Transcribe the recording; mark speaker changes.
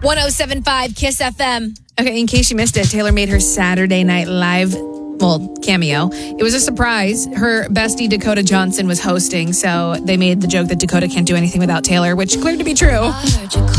Speaker 1: 107.5 Kiss FM.
Speaker 2: Okay, in case you missed it, Taylor made her Saturday Night Live, cameo. It was a surprise. Her bestie, Dakota Johnson, was hosting, so they made the joke that Dakota can't do anything without Taylor, which cleared to be true.